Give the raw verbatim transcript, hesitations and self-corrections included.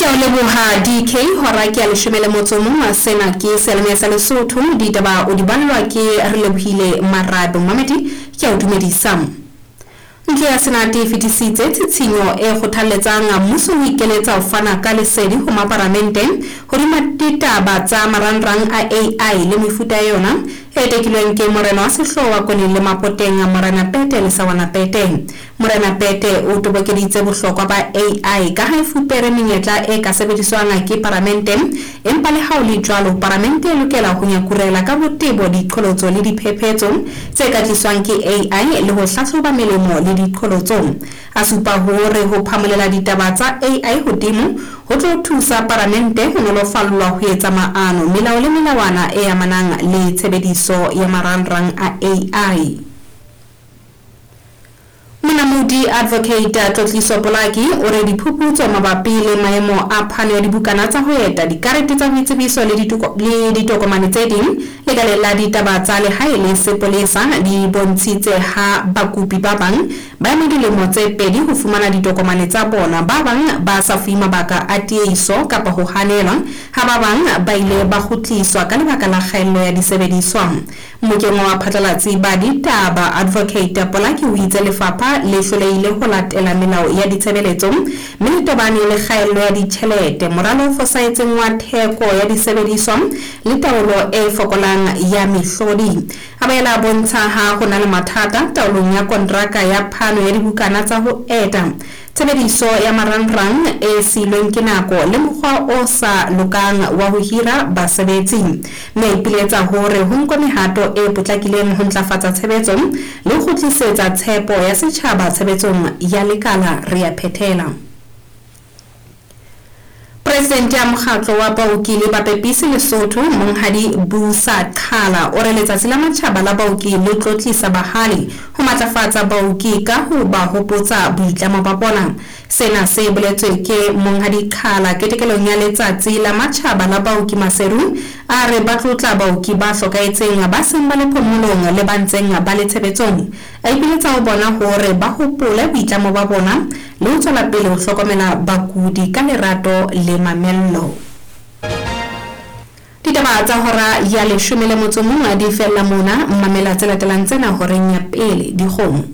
Ke o leboha D K hora ke a leshome le motso mong wa sena ke selemo sa Lesotho di taba o di ballwa ke re lebohile Marado Mamedi ke o dumedisa. Ntlo ya Senate e fetisitse tsitshinyo e kgothaletsang mmuso ho ikeletsa ho fana ka lesedi ho maparlamenteng hodima ditaba tsa marangrang a A I le mefuta yona e tekilweng ke morena wa sehloho wa Koni le Mapoteng Morena Pete Lesawana Pete. Morena Pete o tobokeditse bohlokwa ba A I ka ha e fupere menyetla e ka sebediswang ke parlamenteng empa le ha o le jwalo parlamente e lokela ho nyakurela ka botebo diqholotso le diphephetso tse ka tliswang ke A I le ho hlahloba melemo le diqholotso. A supa hore ho phamolela ditaba tsa A I hodimo ho tlo thusa parlamente ho nolofallwa ho etsa maano melao le melawana e amanang le tshebediso ya marangrang a A I. Monamodi Advocate Tlotliso Polaki o re diphuputso mabapi le maemo a phano ya dibukana tsa ho eta dikarete tsa boitsebiso le ditokomane tse ding lekala la ditaba tsa lehae le sepolesa di bontshitse ha bakopi ba bang ba eme dilemo tse pedi ho fumana ditokomane tsa bona, ba bang ba sa fuwe mabaka a tiehiso kapa ho hanelwa, ha ba bang ba ile ba kgutliswa ka lebaka la kgaello ya disebediswa. Mokengwa wa phatlalatsi ba ditaba Advocate Polaki o itse lefapha le hlolehile ho latela melao ya ditshebeletso mme le tobane le kgaello ya ditjhelete, moralo o fosahetseng wa theko ya disebediswa le taolo e fokolang ya mehlodi. A boela a bontsha ha ho na le mathata taolong ya kontraka ya phano ya dibukana tsa ho eta, tshebediso ya marangrang e silweng ke nako le mokgwa o sa lokang wa ho hira basebetsi. Mme a ipiletsa hore ho nkwe mehato e potlakileng ho ntlafatsa tshebetso le ho kgutlisetsa tshepo ya setjhaba tshebetsong ya lekala re a phethela. President ya mokgatlo wa baoki le bapepisi Lesotho Monghadi Busa Khala o re letsatsi la matjhaba la baoki le tlotlisa bahale ho matlafatsa baoki ka ho ba hopotsa boitlamo ba bona. Sena se boletswe ke Monghadi Khala ketekelong ya letsatsi la matjhaba la baoki Maseru a re ba tlotla baoki ba hlokaetseng ba seng ba le phomolong le ba ntseng ba le tshebetsong. A ipiletsa ho bona hore ba hopole boitlamo ba bona le ho tswela pele ho hlokomela bakudi ka lerato le mamello. Ditaba tsa hora ya leshome le motso mong di fella mona, mamela tse latelang tsena horeng ya pele dikgomo.